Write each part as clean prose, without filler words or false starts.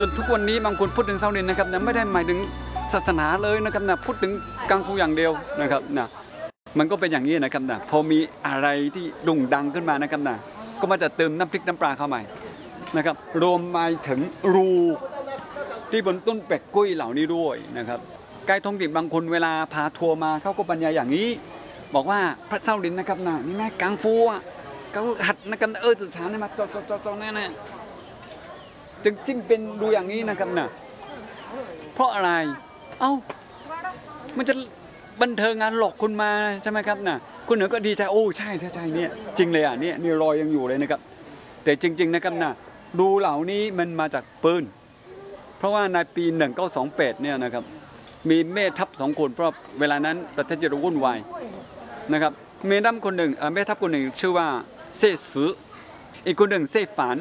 ทุกวันนี้บางคนพูดถึงเซาลินนะครับนะไม่ได้หมายถึงศาสนาเลยนะครับนะพูดถึงกังฟูอย่างเดียวนะครับนะมันก็เป็นอย่างนี้นะครับนะพอมีอะไรที่โด่งดังขึ้นมานะครับนะก็มาจะเติมน้ำพริกน้ำปลาเข้ามานะครับรวมมาถึงรูที่บนต้นเป็ดกุ้ยเหล่านี้ด้วยนะครับไกด์ท้องถิ่นบางคนเวลาพาทัวร์มาเขาก็บรรยายอย่างนี้บอกว่าพระเซาลินนะครับนะนี่แม่กังฟูอ่ะเขาหัดนะครับสื่อสารมาจอแน่ๆจึงเป็นดูอย่างนี้นะครับนะเพราะอะไรเอ้ามันจะบันเทิงงานหลอกคุณมาใช่ไหมครับนะคุณเหนือก็ดีใจโอ้ใช่เนี่ยจริงเลยอ่ะเนี่ยรอยยังอยู่เลยนะครับแต่จริงๆนะครับนะดูเหล่านี้มันมาจากปืนเพราะว่าในปี1928เนี่ยนะครับมีแม่ทัพ2 คนเพราะเวลานั้นประเทศจะวุ่นวายนะครับแม่ทัพคนหนึ่งชื่อว่าเซ่ซืออีกคนหนึ่งเซ่ฝาน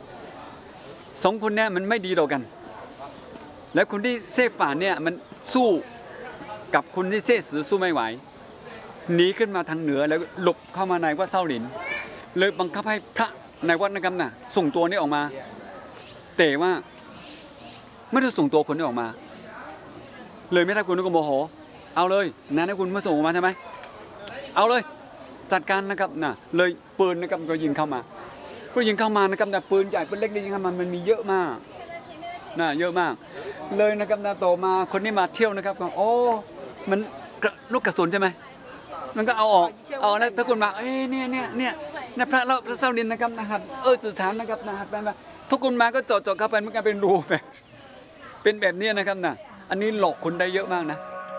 2 คนเนี่ยมันไม่ดีต่อกันและคนที่เซ่ฝานเนี่ยมันสู้กับคนที่เซ่ซือสู้ไม่ไหวหนีขึ้นมาทางเหนือแล้วหลบเข้ามาในวัดเซาหลินเลยบังคับให้พระในวัดนะครับน่ะส่งตัวนี้ออกมาแต่ว่าไม่ได้ส่งตัวคนนี้ออกมาเลยไม่ได้คุณก็โมโหเอาเลยนะคุณมาส่งออกมาใช่ไหมเอาเลยจัดการนะครับน่ะเลยปืนนะครับก็ยิงเข้ามานะครับแต่ปืนใหญ่ปืนเล็กนี่ยิงเข้ามามันมีเยอะมากน่ะเยอะมากเลยนะครับนะโตมาคนนี้มาเที่ยวนะครับก็โอ้มันลูกกระสุนใช่ไหมมันก็เอาออกแล้วถ้าคุณมาเนี่ยพระเซาลินนะครับนะครับสื่อสารนะครับนะครับทุกคนมาก็เจาะเข้าไปมันก็เป็นรูแบบเป็นแบบนี้นะครับนะอันนี้หลอกคนได้เยอะมากนะ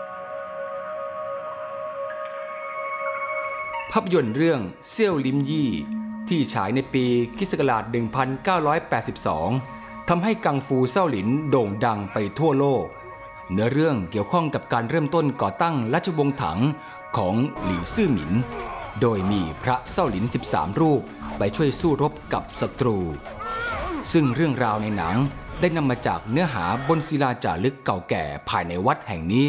ภาพยนตร์เรื่องเซี่ยวลิมยี่ที่ฉายในปีค.ศ. 1982ทำให้กังฟูเซาหลินโด่งดังไปทั่วโลกเนื้อเรื่องเกี่ยวข้องกับการเริ่มต้นก่อตั้งราชวงศ์ถังของหลี่ซื่อหมินโดยมีพระเซาหลิน13 รูปไปช่วยสู้รบกับศัตรูซึ่งเรื่องราวในหนังได้นำมาจากเนื้อหาบนศิลาจารึกเก่าแก่ภายในวัดแห่งนี้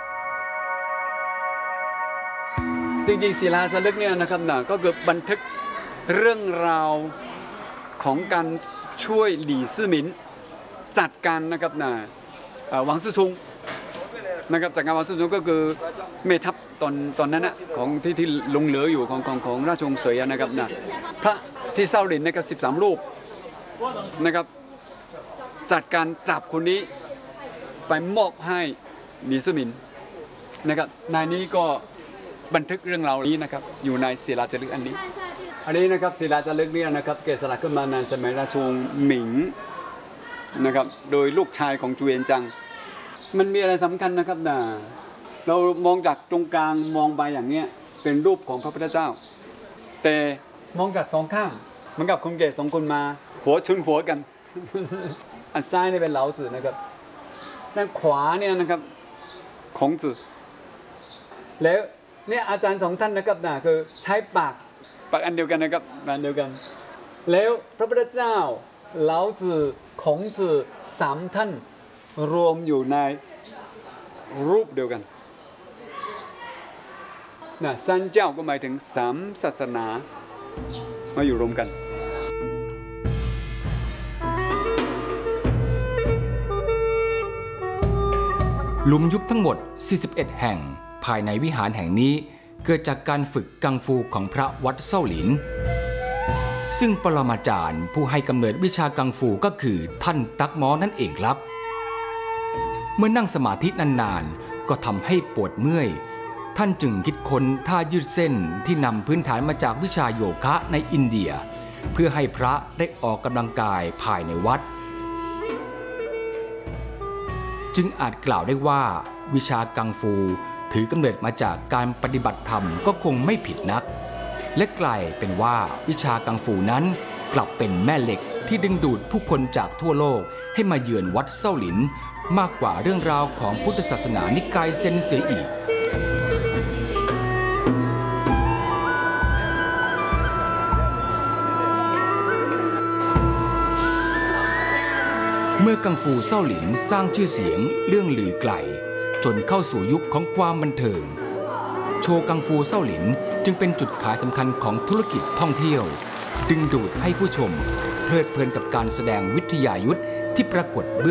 จริงๆศิลาจารึกเนี่ยนะครับนะก็คือบันทึกเรื่องราวของการช่วยหลี่ซื่อหมินจัดการนะครับนะหวังซื่อชุงนะครับจากการหวังซื่อชุงก็คือเมทัพตอนนั้นนะของที่ลงเหลืออยู่ของราชวงศ์เสวยนะครับนะพระที่เซาหลินนะครับ13 รูปนะครับจัดการจับคนนี้ไปมอบให้หลี่ซื่อหมินนะครับในนี้ก็บันทึกเรื่องราวนี้นะครับอยู่ในศิลาจารึกอันนี้นะครับศิลาจารึกเนี่ยนะครับเกิดสลักขึ้นมาในสมัยราชวงศ์หมิงนะครับโดยลูกชายของจูเอียนจังมันมีอะไรสำคัญนะครับนะเรามองจากตรงกลางมองไปอย่างเนี้ยเป็นรูปของพระพุทธเจ้าแต่มองจาก2 ข้างเหมือนกับคนแก่2 คนมาหัวชนหัวกันอันซ้ายนี่เป็นเหลาจื่อนะครับด้านขวาเนี่ยนะครับของจื่อแล้วเนี่ยอาจารย์2 ท่านนะครับนะคือใช้ปากอันเดียวกันนะครับอันเดียวกันแล้วพระพุทธเจ้าเหลาจื่อของจื่อ3 ท่านรวมอยู่ในรูปเดียวกันนะซันเจ้าก็หมายถึง3 ศาสนามาอยู่รวมกันหลุมยุบทั้งหมด41 แห่งภายในวิหารแห่งนี้เกิดจากการฝึกกังฟูของพระวัดเซาหลินซึ่งปรมาจารย์ผู้ให้กำเนิดวิชากังฟูก็คือท่านตักม้อนั่นเองครับเมื่อนั่งสมาธินานๆก็ทำให้ปวดเมื่อยท่านจึงคิดค้นท่ายืดเส้นที่นำพื้นฐานมาจากวิชาโยคะในอินเดียเพื่อให้พระได้ออกกำลังกายภายในวัดจึงอาจกล่าวได้ว่าวิชากังฟูถือกำเนิดมาจากการปฏิบัติธรรมก็คงไม่ผิดนักและกลายเป็นว่าวิชากังฟูนั้นกลับเป็นแม่เหล็กที่ดึงดูดผู้คนจากทั่วโลกให้มาเยือนวัดเซาหลินมากกว่าเรื่องราวของพุทธศาสนานิกายเซนเสียอีกเมื่อกังฟูเซาหลินสร้างชื่อเสียงเรื่องลือไกลจนเข้าสู่ยุคของความบันเทิงโชว์กังฟูเซาหลินจึงเป็นจุดขายสำคัญของธุรกิจท่องเที่ยวดึงดูดให้ผู้ชมเพลิดเพลินกับการแสดงวิทยายุทธ์ที่ปรากฏเบื้อง